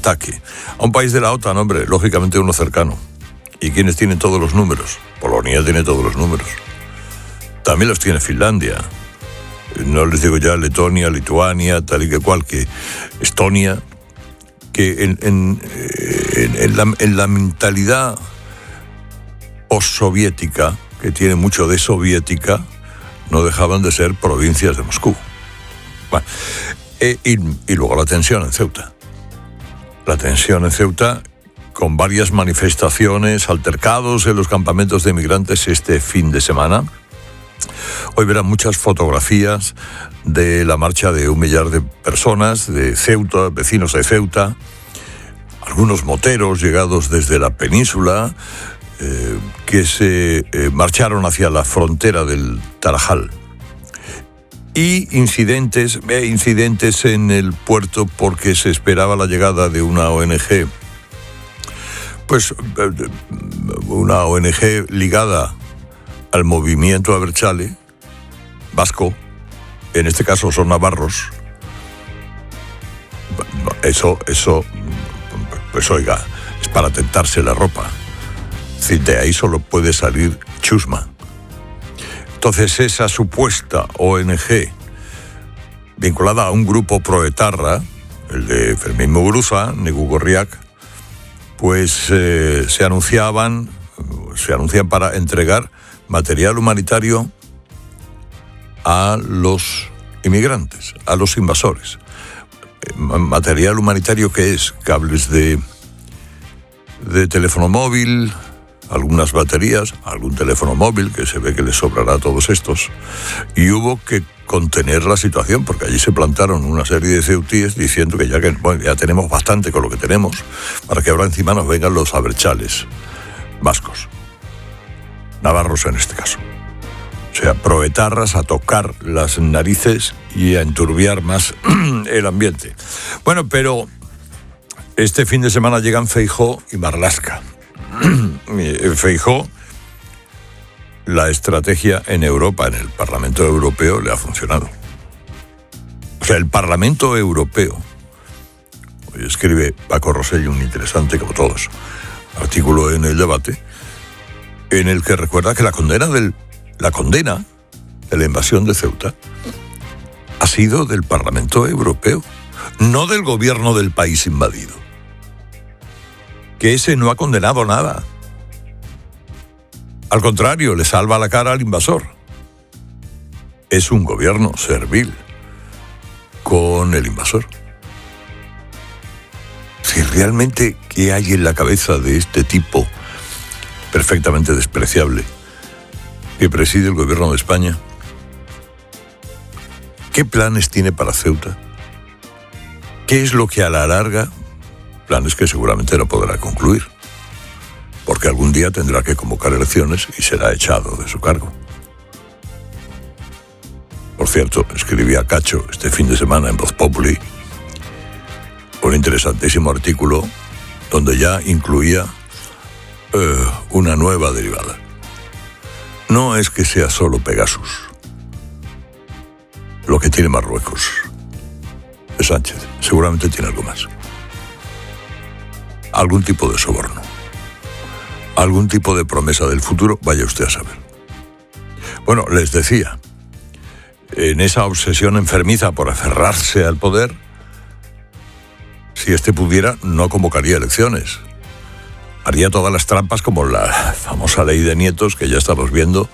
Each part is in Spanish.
ataque a un país de la OTAN, hombre, lógicamente uno cercano. ¿Y quiénes tienen todos los números? Polonia tiene todos los números. También los tiene Finlandia. No les digo ya Letonia, Lituania, tal y que cual, que Estonia, que en la mentalidad postsoviética, que tiene mucho de soviética, no dejaban de ser provincias de Moscú. Bueno, y luego la tensión en Ceuta. La tensión en Ceuta, con varias manifestaciones, altercados en los campamentos de migrantes este fin de semana. Hoy verán muchas fotografías de la marcha de 1 millar de personas de Ceuta, vecinos de Ceuta, algunos moteros llegados desde la península, que se marcharon hacia la frontera del Tarajal. Y incidentes en el puerto porque se esperaba la llegada de una ONG, pues una ONG ligada al movimiento Abertzale vasco, en este caso son navarros. Eso, pues oiga, es para tentarse la ropa. Es decir, de ahí solo puede salir chusma. Entonces esa supuesta ONG vinculada a un grupo proetarra, el de Fermín Muguruza, Negu Gorriak, pues se anuncian para entregar material humanitario a los inmigrantes, a los invasores. Material humanitario que es cables de teléfono móvil, algunas baterías, algún teléfono móvil que se ve que les sobrará a todos estos, y hubo que contener la situación porque allí se plantaron una serie de ceutíes diciendo que ya tenemos bastante con lo que tenemos para que ahora encima nos vengan los abertzales vascos, navarros en este caso. O sea, proetarras a tocar las narices y a enturbiar más el ambiente. Bueno, pero este fin de semana llegan Feijóo y Marlaska. Feijóo, la estrategia en Europa, en el Parlamento Europeo, le ha funcionado. O sea, el Parlamento Europeo, hoy escribe Paco Rosselló, un interesante como todos, artículo en El Debate, en el que recuerda que la condena de la invasión de Ceuta ha sido del Parlamento Europeo, no del gobierno del país invadido. Que ese no ha condenado nada. Al contrario, le salva la cara al invasor. Es un gobierno servil con el invasor. Si realmente, ¿qué hay en la cabeza de este tipo perfectamente despreciable que preside el gobierno de España? ¿Qué planes tiene para Ceuta? ¿Qué es lo que a la larga, planes que seguramente no podrá concluir, porque algún día tendrá que convocar elecciones y será echado de su cargo? Por cierto, escribía Cacho este fin de semana en Voz Populi un interesantísimo artículo donde ya incluía una nueva derivada. No es que sea solo Pegasus lo que tiene Marruecos de Sánchez, seguramente tiene algo más. Algún tipo de soborno, algún tipo de promesa del futuro, vaya usted a saber. Bueno, les decía, en esa obsesión enfermiza por aferrarse al poder, si este pudiera, no convocaría elecciones. Haría todas las trampas como la famosa ley de nietos que ya estamos viendo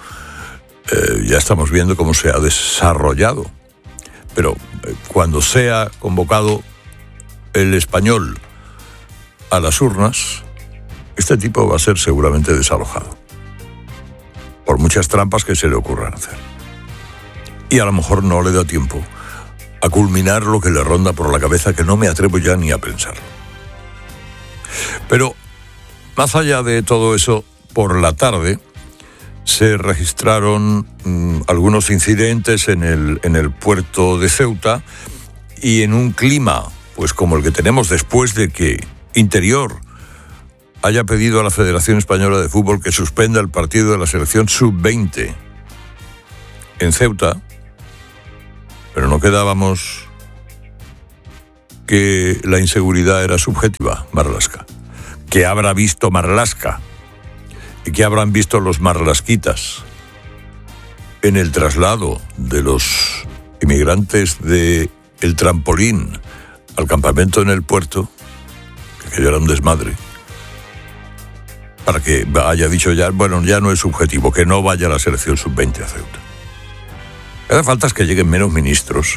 cómo se ha desarrollado. Pero cuando sea convocado el español a las urnas, este tipo va a ser seguramente desalojado por muchas trampas que se le ocurran hacer. Y a lo mejor no le da tiempo a culminar lo que le ronda por la cabeza, que no me atrevo ya ni a pensarlo. Pero más allá de todo eso, por la tarde se registraron algunos incidentes en el puerto de Ceuta, y en un clima pues como el que tenemos después de que Interior haya pedido a la Federación Española de Fútbol que suspenda el partido de la selección sub-20 que la inseguridad era subjetiva, Marlaska. ¿Qué habrá visto Marlaska? ¿Y qué habrán visto los marlasquitas en el traslado de los inmigrantes de el Trampolín al campamento en el puerto? Que era un desmadre. Para que haya dicho ya, bueno, ya no es subjetivo, que no vaya la selección sub-20 a Ceuta. Lo que hace falta es que lleguen menos ministros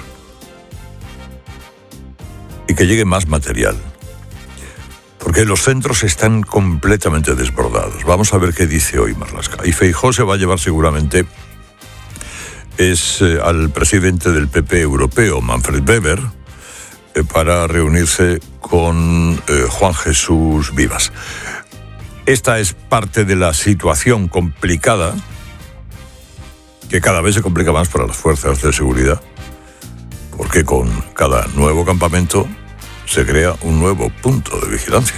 y que llegue más material. Porque los centros están completamente desbordados. Vamos a ver qué dice hoy Marlaska. Y Feijóo se va a llevar seguramente al presidente del PP europeo, Manfred Weber, para reunirse con Juan Jesús Vivas. Esta es parte de la situación complicada, que cada vez se complica más para las fuerzas de seguridad, porque con cada nuevo campamento se crea un nuevo punto de vigilancia.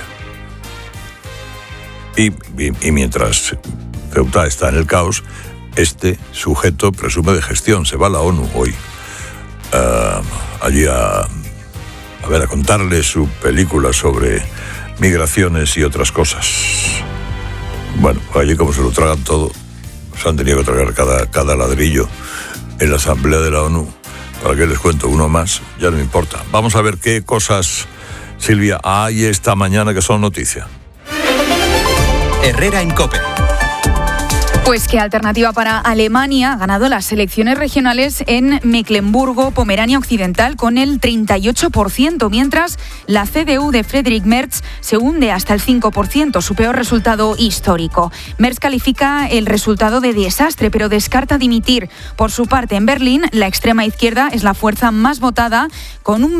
Y mientras Ceuta está en el caos, este sujeto presume de gestión. Se va a la ONU hoy allí a contarle su película sobre migraciones y otras cosas. Bueno, allí como se lo tragan todo, se han tenido que tragar cada ladrillo en la Asamblea de la ONU. ¿Para qué les cuento uno más? Ya no me importa. Vamos a ver qué cosas, Silvia, hay esta mañana que son noticia. Herrera en COPE. Pues que Alternativa para Alemania ha ganado las elecciones regionales en Mecklemburgo-Pomerania Occidental con el 38%, mientras la CDU de Friedrich Merz se hunde hasta el 5%, su peor resultado histórico. Merz califica el resultado de desastre, pero descarta dimitir. Por su parte, en Berlín, la extrema izquierda es la fuerza más votada con un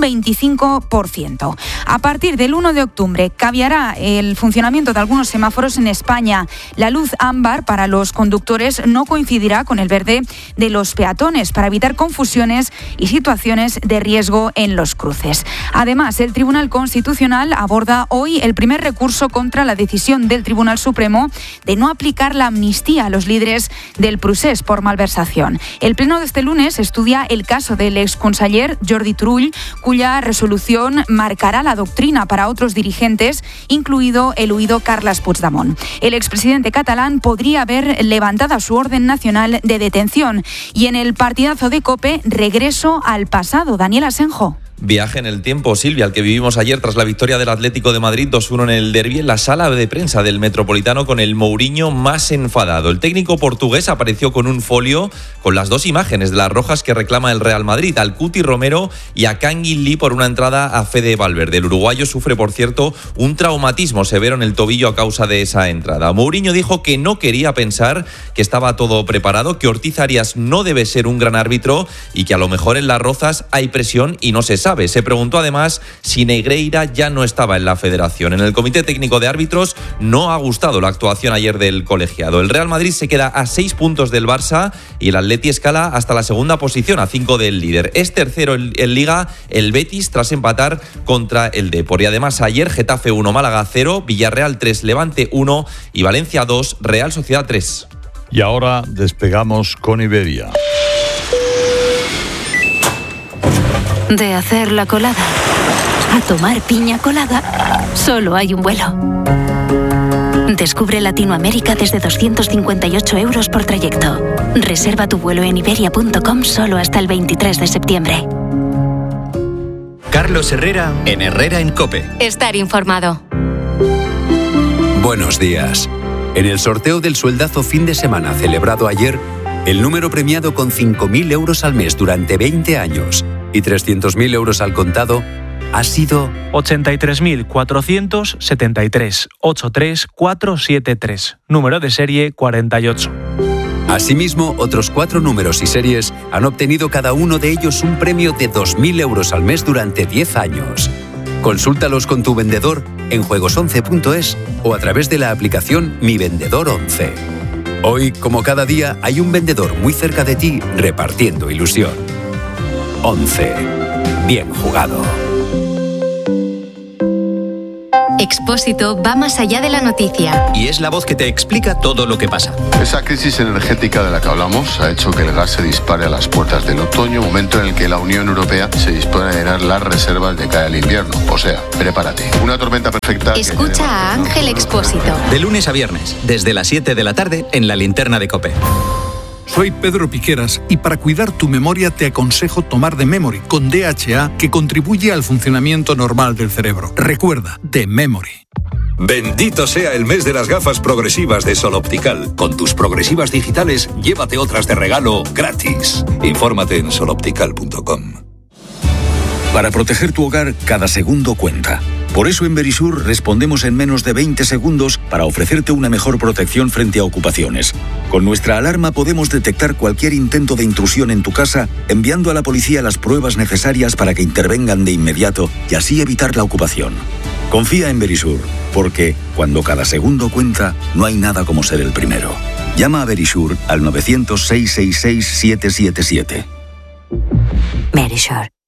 25%. A partir del 1 de octubre cambiará el funcionamiento de algunos semáforos en España. La luz ámbar para los conductores no coincidirá con el verde de los peatones para evitar confusiones y situaciones de riesgo en los cruces. Además, el Tribunal Constitucional aborda hoy el primer recurso contra la decisión del Tribunal Supremo de no aplicar la amnistía a los líderes del procés por malversación. El pleno de este lunes estudia el caso del exconseller Jordi Turull, cuya resolución marcará la doctrina para otros dirigentes, incluido el huido Carles Puigdemont. El expresidente catalán podría haber levantada su orden nacional de detención. Y en el partidazo de COPE, regreso al pasado. Daniel Asenjo. Viaje en el tiempo, Silvia, al que vivimos ayer tras la victoria del Atlético de Madrid 2-1 en el derbi en la sala de prensa del Metropolitano con el Mourinho más enfadado. El técnico portugués apareció con un folio con las dos imágenes de las rojas que reclama el Real Madrid, al Cuti Romero y a Kangin Lee por una entrada a Fede Valverde. El uruguayo sufre, por cierto, un traumatismo severo en el tobillo a causa de esa entrada. Mourinho dijo que no quería pensar que estaba todo preparado, que Ortiz Arias no debe ser un gran árbitro y que a lo mejor en las rozas hay presión y no se sabe. Se preguntó además si Negreira ya no estaba en la federación. En el Comité Técnico de Árbitros no ha gustado la actuación ayer del colegiado. El Real Madrid se queda a 6 puntos del Barça y el Atleti escala hasta la segunda posición, a 5 del líder. Es tercero en Liga el Betis tras empatar contra el Depor. Y además ayer Getafe 1, Málaga 0, Villarreal 3, Levante 1 y Valencia 2, Real Sociedad 3. Y ahora despegamos con Iberia. De hacer la colada a tomar piña colada, solo hay un vuelo. Descubre Latinoamérica desde 258 € por trayecto. Reserva tu vuelo en iberia.com solo hasta el 23 de septiembre. Carlos Herrera en Herrera en COPE. Estar informado. Buenos días. En el sorteo del sueldazo fin de semana celebrado ayer, el número premiado con 5.000 € al mes durante 20 años y 300.000 € al contado ha sido 83.473 83473, número de serie 48. Asimismo, otros 4 números y series han obtenido cada uno de ellos un premio de 2.000 € al mes durante 10 años. Consúltalos con tu vendedor en juegos11.es o a través de la aplicación Mi Vendedor 11. Hoy, como cada día, hay un vendedor muy cerca de ti repartiendo ilusión. 11. Bien jugado. Expósito va más allá de la noticia. Y es la voz que te explica todo lo que pasa. Esa crisis energética de la que hablamos ha hecho que el gas se dispare a las puertas del otoño, momento en el que la Unión Europea se dispone a llenar las reservas de cara al invierno. O sea, prepárate. Una tormenta perfecta. Escucha a Ángel Expósito. De lunes a viernes, desde las 7 de la tarde, en La Linterna de COPE. Soy Pedro Piqueras y para cuidar tu memoria te aconsejo tomar The Memory con DHA, que contribuye al funcionamiento normal del cerebro. Recuerda, The Memory. Bendito sea el mes de las gafas progresivas de Sol Optical. Con tus progresivas digitales, llévate otras de regalo gratis. Infórmate en soloptical.com. Para proteger tu hogar, cada segundo cuenta. Por eso en Verisur respondemos en menos de 20 segundos para ofrecerte una mejor protección frente a ocupaciones. Con nuestra alarma podemos detectar cualquier intento de intrusión en tu casa, enviando a la policía las pruebas necesarias para que intervengan de inmediato y así evitar la ocupación. Confía en Verisur, porque cuando cada segundo cuenta, no hay nada como ser el primero. Llama a Verisur al 900-666-777. Verisur.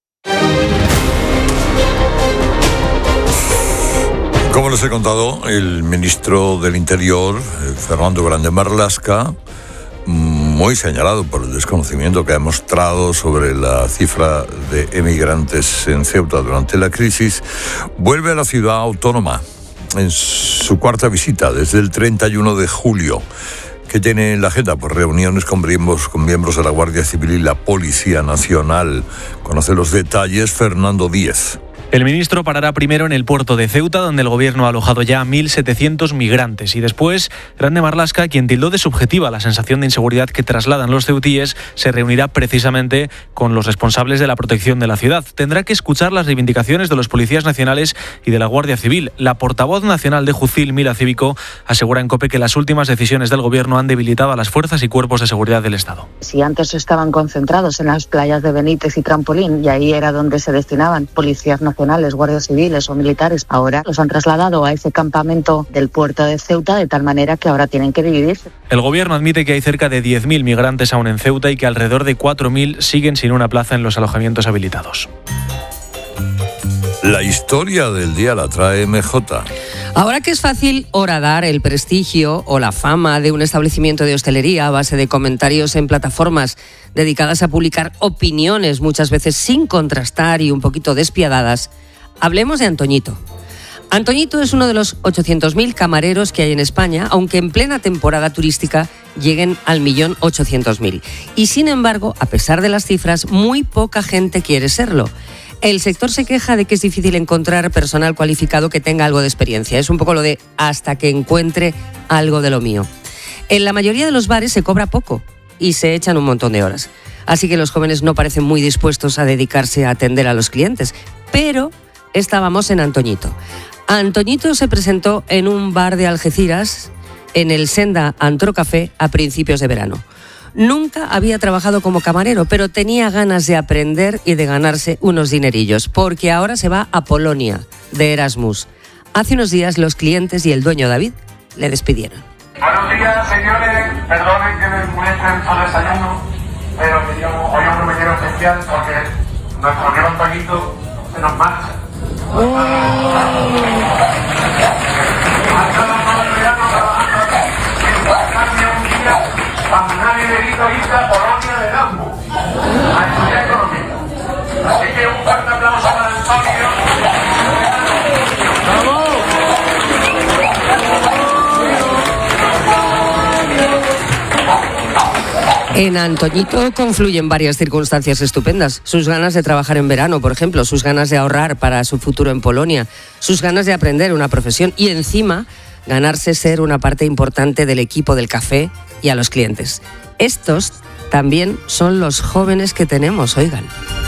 Como les he contado, el ministro del Interior, Fernando Grande Marlaska, muy señalado por el desconocimiento que ha mostrado sobre la cifra de emigrantes en Ceuta durante la crisis, vuelve a la ciudad autónoma en su cuarta visita desde el 31 de julio. ¿Qué tiene en la agenda? Pues reuniones con miembros de la Guardia Civil y la Policía Nacional. Conoce los detalles Fernando Díez. El ministro parará primero en el puerto de Ceuta, donde el gobierno ha alojado ya a 1.700 migrantes. Y después, Grande Marlaska, quien tildó de subjetiva la sensación de inseguridad que trasladan los ceutíes, se reunirá precisamente con los responsables de la protección de la ciudad. Tendrá que escuchar las reivindicaciones de los policías nacionales y de la Guardia Civil. La portavoz nacional de Jucil, Mila Cívico, asegura en COPE que las últimas decisiones del gobierno han debilitado a las fuerzas y cuerpos de seguridad del Estado. Si antes estaban concentrados en las playas de Benítez y Trampolín, y ahí era donde se destinaban policías nacionales, guardias civiles o militares, ahora los han trasladado a ese campamento del puerto de Ceuta, de tal manera que ahora tienen que dividirse. El gobierno admite que hay cerca de 10.000 migrantes aún en Ceuta y que alrededor de 4.000 siguen sin una plaza en los alojamientos habilitados. La historia del día la trae MJ. Ahora que es fácil horadar el prestigio o la fama de un establecimiento de hostelería a base de comentarios en plataformas dedicadas a publicar opiniones, muchas veces sin contrastar y un poquito despiadadas, hablemos de Antoñito. Antoñito es uno de los 800.000 camareros que hay en España, aunque en plena temporada turística lleguen al 1.800.000. Y sin embargo, a pesar de las cifras, muy poca gente quiere serlo. El sector se queja de que es difícil encontrar personal cualificado que tenga algo de experiencia. Es un poco lo de hasta que encuentre algo de lo mío. En la mayoría de los bares se cobra poco y se echan un montón de horas. Así que los jóvenes no parecen muy dispuestos a dedicarse a atender a los clientes. Pero estábamos en Antoñito. Antoñito se presentó en un bar de Algeciras, en el Senda Antro Café, a principios de verano. Nunca había trabajado como camarero, pero tenía ganas de aprender y de ganarse unos dinerillos, porque ahora se va a Polonia, de Erasmus. Hace unos días los clientes y el dueño David le despidieron. Buenos días, señores. Perdonen que me muestren su desayuno, pero queríamos hoy un comentario especial porque nuestro gran Antoñito se nos marcha. Cuando nadie le grita ahorita Polonia de Erasmus a estudiar economía. Así que un fuerte aplauso para Antonio. En Antoñito confluyen varias circunstancias estupendas. Sus ganas de trabajar en verano, por ejemplo, sus ganas de ahorrar para su futuro en Polonia, sus ganas de aprender una profesión y encima ganarse ser una parte importante del equipo del café y a los clientes. Estos también son los jóvenes que tenemos, oigan.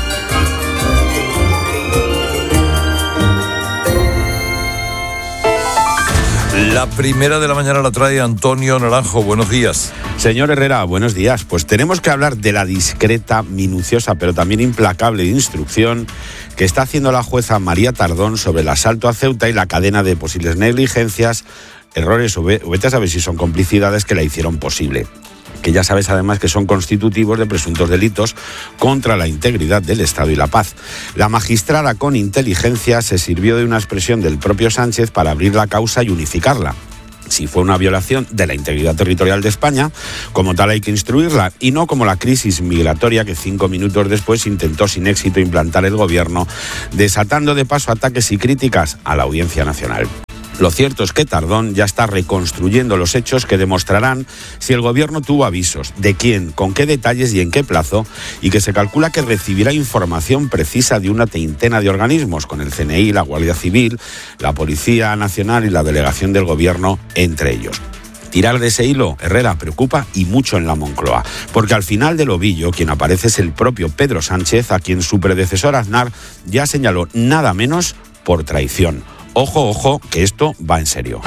La primera de la mañana la trae Antonio Naranjo. Buenos días. Señor Herrera, buenos días. Pues tenemos que hablar de la discreta, minuciosa, pero también implacable instrucción que está haciendo la jueza María Tardón sobre el asalto a Ceuta y la cadena de posibles negligencias, errores o vete a saber si son complicidades que la hicieron posible. que ya sabes además que son constitutivos de presuntos delitos contra la integridad del Estado y la paz. La magistrada, con inteligencia, se sirvió de una expresión del propio Sánchez para abrir la causa y unificarla. Si fue una violación de la integridad territorial de España, como tal hay que instruirla, y no como la crisis migratoria que 5 minutos después intentó sin éxito implantar el gobierno, desatando de paso ataques y críticas a la Audiencia Nacional. Lo cierto es que Tardón ya está reconstruyendo los hechos que demostrarán si el gobierno tuvo avisos, de quién, con qué detalles y en qué plazo, y que se calcula que recibirá información precisa de una treintena de organismos, con el CNI, la Guardia Civil, la Policía Nacional y la Delegación del Gobierno, entre ellos. Tirar de ese hilo, Herrera, preocupa y mucho en la Moncloa, porque al final del ovillo quien aparece es el propio Pedro Sánchez, a quien su predecesor Aznar ya señaló nada menos por traición. Ojo, ojo, que esto va en serio.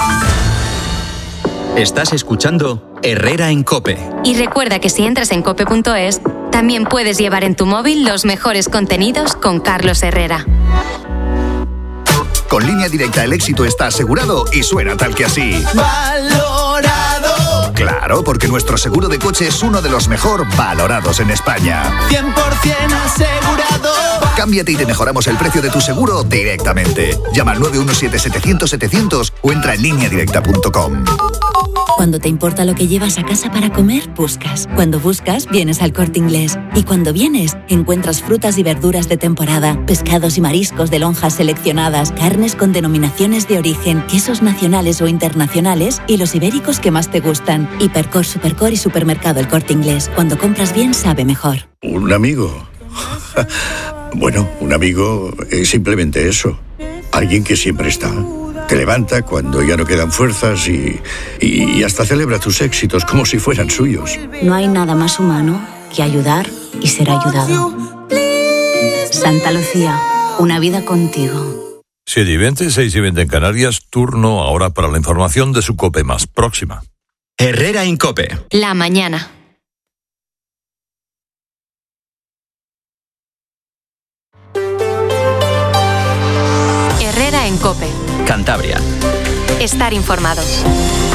Estás escuchando Herrera en COPE. Y recuerda que si entras en cope.es, también puedes llevar en tu móvil los mejores contenidos con Carlos Herrera. Con Línea Directa el éxito está asegurado y suena tal que así. ¡Valorado! Claro, porque nuestro seguro de coche es uno de los mejor valorados en España. 100% asegurado. Cámbiate y te mejoramos el precio de tu seguro directamente. Llama al 917-700-700 o entra en lineadirecta.com. Cuando te importa lo que llevas a casa para comer, buscas. Cuando buscas, vienes al Corte Inglés. Y cuando vienes, encuentras frutas y verduras de temporada, pescados y mariscos de lonjas seleccionadas, carnes con denominaciones de origen, quesos nacionales o internacionales y los ibéricos que más te gustan. Hipercor, Supercor y Supermercado El Corte Inglés. Cuando compras bien, sabe mejor. ¿Un amigo? Bueno, un amigo es simplemente eso. Alguien que siempre está. Te levanta cuando ya no quedan fuerzas y hasta celebra tus éxitos como si fueran suyos. No hay nada más humano que ayudar y ser ayudado. Santa Lucía, una vida contigo. 7:20, 6:20 en Canarias. Turno ahora para la información de su COPE más próxima. Herrera en COPE. La mañana. Herrera en COPE. Cantabria. Estar informados.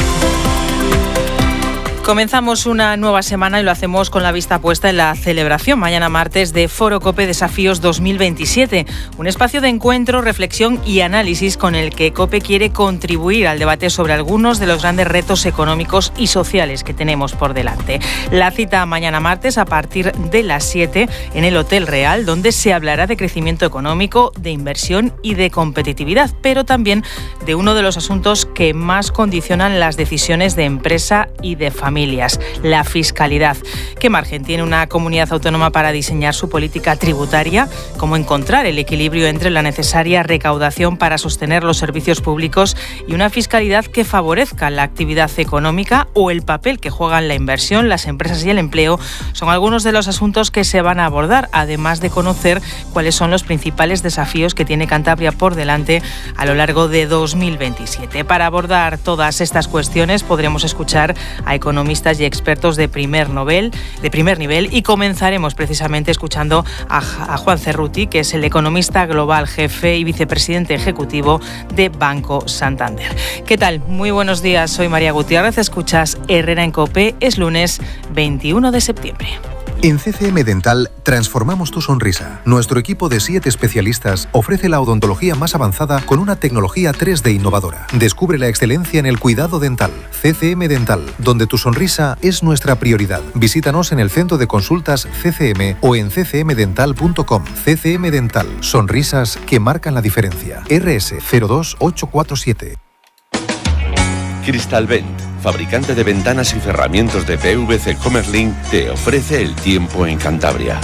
Comenzamos una nueva semana y lo hacemos con la vista puesta en la celebración mañana martes de Foro COPE Desafíos 2027, un espacio de encuentro, reflexión y análisis con el que COPE quiere contribuir al debate sobre algunos de los grandes retos económicos y sociales que tenemos por delante. La cita mañana martes a partir de las 7 en el Hotel Real, donde se hablará de crecimiento económico, de inversión y de competitividad, pero también de uno de los asuntos que más condicionan las decisiones de empresa y de familia. La fiscalidad. ¿Qué margen tiene una comunidad autónoma para diseñar su política tributaria? ¿Cómo encontrar el equilibrio entre la necesaria recaudación para sostener los servicios públicos y una fiscalidad que favorezca la actividad económica o el papel que juegan la inversión, las empresas y el empleo? Son algunos de los asuntos que se van a abordar, además de conocer cuáles son los principales desafíos que tiene Cantabria por delante a lo largo de 2027. Para abordar todas estas cuestiones podremos escuchar a economistas y expertos de primer nivel y comenzaremos precisamente escuchando a Juan Cerruti, que es el economista global jefe y vicepresidente ejecutivo de Banco Santander. ¿Qué tal? Muy buenos días, soy María Gutiérrez, escuchas Herrera en COPE, es lunes 21 de septiembre. En CCM Dental transformamos tu sonrisa. Nuestro equipo de 7 especialistas ofrece la odontología más avanzada con una tecnología 3D innovadora. Descubre la excelencia en el cuidado dental. CCM Dental, donde tu sonrisa es nuestra prioridad. Visítanos en el centro de consultas CCM o en ccmdental.com. CCM Dental, sonrisas que marcan la diferencia. RS 02847. Crystalvent, fabricante de ventanas y cerramientos de PVC Comerlin, te ofrece el tiempo en Cantabria.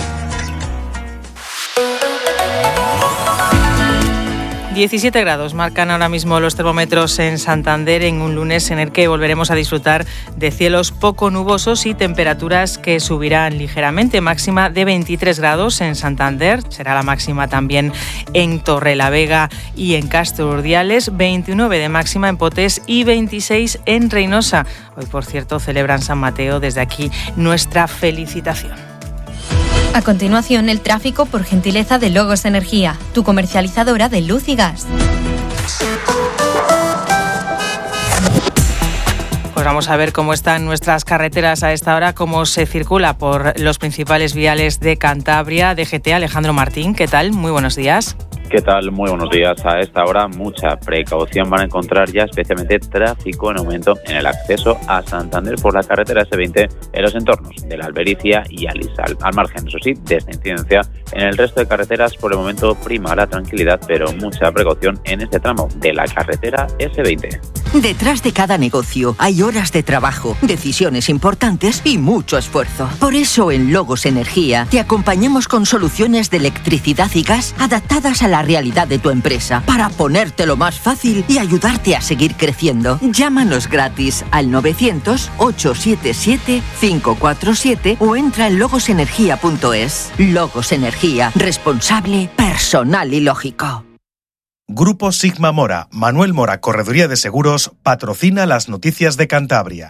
17 grados marcan ahora mismo los termómetros en Santander en un lunes en el que volveremos a disfrutar de cielos poco nubosos y temperaturas que subirán ligeramente, máxima de 23 grados en Santander, será la máxima también en Torrelavega y en Castro Urdiales, 29 de máxima en Potés y 26 en Reynosa. Hoy, por cierto, celebran San Mateo, desde aquí nuestra felicitación. A continuación, el tráfico por gentileza de Logos Energía, tu comercializadora de luz y gas. Pues Pues vamos a ver cómo están nuestras carreteras a esta hora, cómo se circula por los principales viales de Cantabria. DGT, Alejandro Martín, ¿qué tal? Muy buenos días. ¿Qué tal? Muy buenos días. A esta hora mucha precaución van a encontrar ya, especialmente tráfico en aumento en el acceso a Santander por la carretera S20 en los entornos de la Albericia y Alisal. Al margen, eso sí, de esta incidencia, en el resto de carreteras por el momento prima la tranquilidad, pero mucha precaución en este tramo de la carretera S20. Detrás de cada negocio hay horas de trabajo, decisiones importantes y mucho esfuerzo. Por eso en Logos Energía te acompañamos con soluciones de electricidad y gas adaptadas a la realidad de tu empresa para ponértelo más fácil y ayudarte a seguir creciendo. Llámanos gratis al 900-877-547 o entra en logosenergia.es. Logos Energía, responsable, personal y lógico. Grupo Sigma Mora, Manuel Mora, Correduría de Seguros, patrocina las noticias de Cantabria.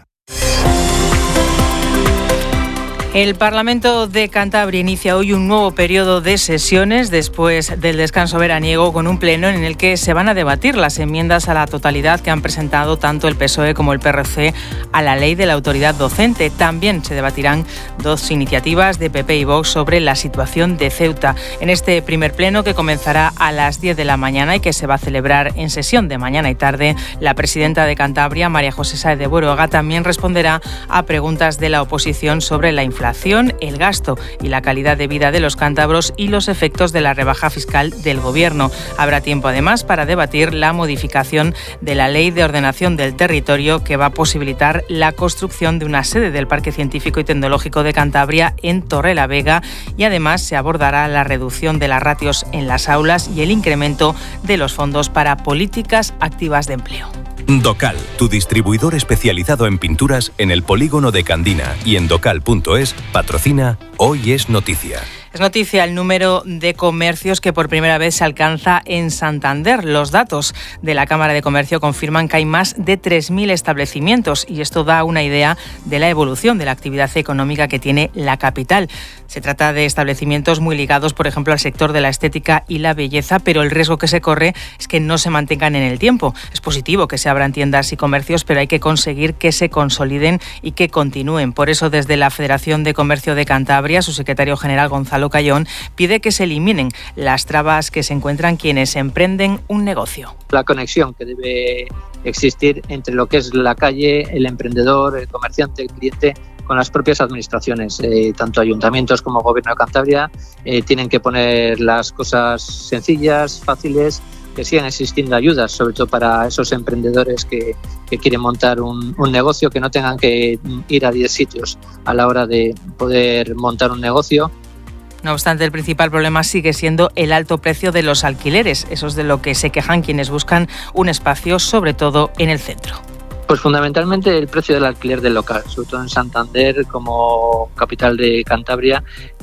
El Parlamento de Cantabria inicia hoy un nuevo periodo de sesiones después del descanso veraniego, con un pleno en el que se van a debatir las enmiendas a la totalidad que han presentado tanto el PSOE como el PRC a la ley de la autoridad docente. También se debatirán dos iniciativas de PP y Vox sobre la situación de Ceuta. En este primer pleno, que comenzará a las 10 de la mañana y que se va a celebrar en sesión de mañana y tarde, la presidenta de Cantabria, María José Sáez de Bueruega, también responderá a preguntas de la oposición sobre la inflación, el gasto y la calidad de vida de los cántabros y los efectos de la rebaja fiscal del Gobierno. Habrá tiempo además para debatir la modificación de la Ley de Ordenación del Territorio, que va a posibilitar la construcción de una sede del Parque Científico y Tecnológico de Cantabria en Torrelavega, y además se abordará la reducción de las ratios en las aulas y el incremento de los fondos para políticas activas de empleo. Docal, tu distribuidor especializado en pinturas en el polígono de Candina y en docal.es, patrocina Hoy es Noticia. Es noticia el número de comercios que por primera vez se alcanza en Santander. Los datos de la Cámara de Comercio confirman que hay más de 3.000 establecimientos, y esto da una idea de la evolución de la actividad económica que tiene la capital. Se trata de establecimientos muy ligados, por ejemplo, al sector de la estética y la belleza, pero el riesgo que se corre es que no se mantengan en el tiempo. Es positivo que se abran tiendas y comercios, pero hay que conseguir que se consoliden y que continúen. Por eso, desde la Federación de Comercio de Cantabria, su secretario general, Gonzalo Cayón, pide que se eliminen las trabas que se encuentran quienes emprenden un negocio. La conexión que debe existir entre lo que es la calle, el emprendedor, el comerciante, el cliente, con las propias administraciones, tanto ayuntamientos como Gobierno de Cantabria, tienen que poner las cosas sencillas, fáciles, que sigan existiendo ayudas, sobre todo para esos emprendedores que quieren montar un negocio, que no tengan que ir a 10 sitios a la hora de poder montar un negocio. No obstante, el principal problema sigue siendo el alto precio de los alquileres. Eso es de lo que se quejan quienes buscan un espacio, sobre todo en el centro. Pues fundamentalmente el precio del alquiler del local, sobre todo en Santander como capital de Cantabria,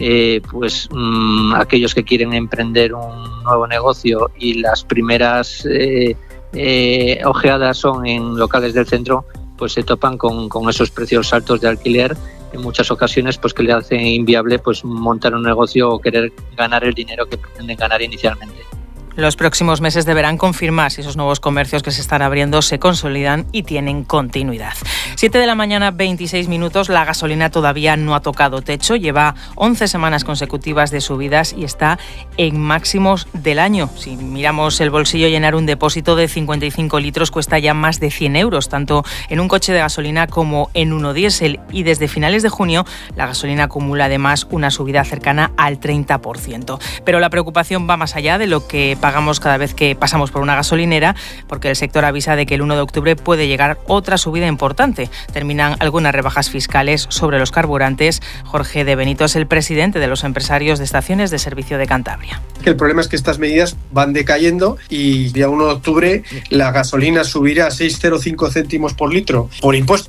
aquellos que quieren emprender un nuevo negocio y las primeras ojeadas son en locales del centro, pues se topan con esos precios altos de alquiler, en muchas ocasiones pues que le hacen inviable pues montar un negocio o querer ganar el dinero que pretenden ganar inicialmente. Los próximos meses deberán confirmar si esos nuevos comercios que se están abriendo se consolidan y tienen continuidad. 7 de la mañana, 26 minutos. La gasolina todavía no ha tocado techo. Lleva 11 semanas consecutivas de subidas y está en máximos del año. Si miramos el bolsillo, llenar un depósito de 55 litros cuesta ya más de 100 euros, tanto en un coche de gasolina como en uno diésel. Y desde finales de junio, la gasolina acumula además una subida cercana al 30%. Pero la preocupación va más allá de lo que pagamos cada vez que pasamos por una gasolinera, porque el sector avisa de que el 1 de octubre puede llegar otra subida importante. Terminan algunas rebajas fiscales sobre los carburantes. Jorge de Benito es el presidente de los empresarios de estaciones de servicio de Cantabria. El problema es que estas medidas van decayendo y día 1 de octubre la gasolina subirá a 6,05 céntimos por litro por impuestos,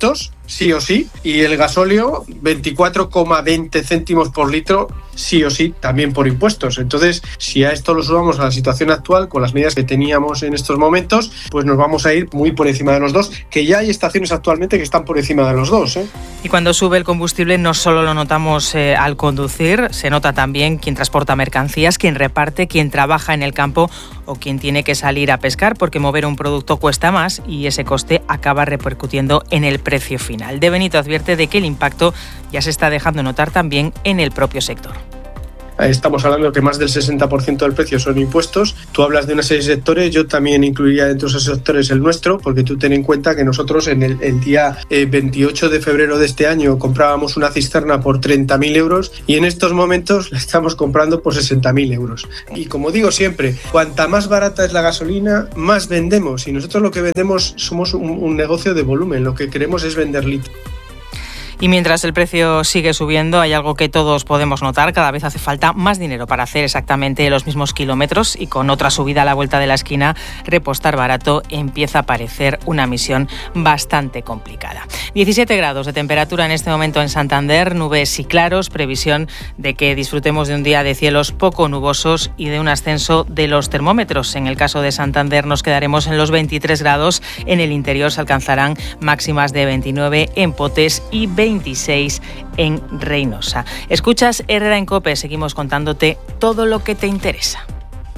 sí o sí, y el gasóleo 24,20 céntimos por litro sí o sí, también por impuestos. Entonces, si a esto lo sumamos a la situación actual, con las medidas que teníamos en estos momentos, pues nos vamos a ir muy por encima de los dos, que ya hay estaciones actualmente que están por encima de los dos. Y cuando sube el combustible no solo lo notamos al conducir, se nota también quien transporta mercancías, quien reparte, quien trabaja en el campo o quien tiene que salir a pescar, porque mover un producto cuesta más y ese coste acaba repercutiendo en el precio final. De Benito advierte de que el impacto ya se está dejando notar también en el propio sector. Estamos hablando que más del 60% del precio son impuestos. Tú hablas de una serie de sectores, yo también incluiría dentro de esos sectores el nuestro, porque tú ten en cuenta que nosotros en el día 28 de febrero de este año comprábamos una cisterna por 30.000 euros y en estos momentos la estamos comprando por 60.000 euros. Y como digo siempre, cuanta más barata es la gasolina, más vendemos. Y nosotros lo que vendemos somos un negocio de volumen, lo que queremos es vender litros. Y mientras el precio sigue subiendo, hay algo que todos podemos notar: cada vez hace falta más dinero para hacer exactamente los mismos kilómetros, y con otra subida a la vuelta de la esquina, repostar barato empieza a parecer una misión bastante complicada. 17 grados de temperatura en este momento en Santander, nubes y claros, previsión de que disfrutemos de un día de cielos poco nubosos y de un ascenso de los termómetros. En el caso de Santander nos quedaremos en los 23 grados, en el interior se alcanzarán máximas de 29 en Potes y 26 en Reynosa. Escuchas Herrera en COPE, seguimos contándote todo lo que te interesa.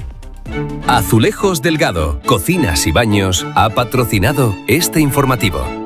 Azulejos Delgado, Cocinas y Baños ha patrocinado este informativo.